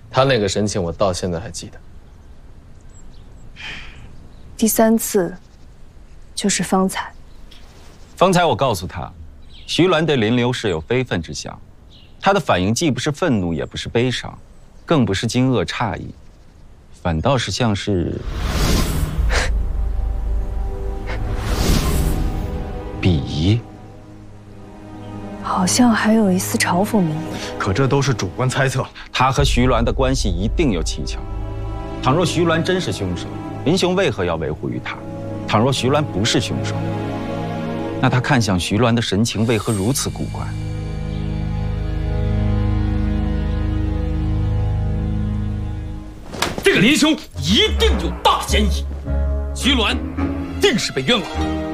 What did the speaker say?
他那个神情我到现在还记得。 第3次，就是方才。 方才我告诉他，徐鸾对林流是有非分之想，他的反应既不是愤怒，也不是悲伤，更不是惊愕诧异，反倒是像是鄙夷。 好像还有一丝嘲讽的意味。 可这都是主观猜测。 他和徐鸾的关系一定有蹊跷。倘若徐鸾真是凶手，林雄为何要维护于他？倘若徐鸾不是凶手，那他看向徐鸾的神情为何如此古怪？ 这个林兄一定有大嫌疑，徐鸾定是被冤枉。